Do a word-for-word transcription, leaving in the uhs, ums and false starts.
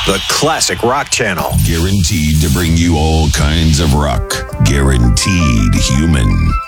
The Classic Rock Channel. Guaranteed to bring you all kinds of rock. Guaranteed human.